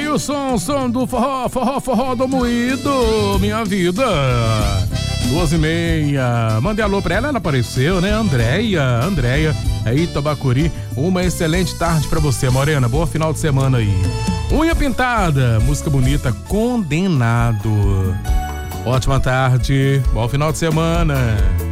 Wilson, som do forró do moído, minha vida. 2h30. Mandei alô pra ela apareceu, né? Andréia, aí Tabacuri. Uma excelente tarde pra você, Morena. Boa final de semana aí. Unha pintada, música bonita, Condenado. Ótima tarde, bom final de semana.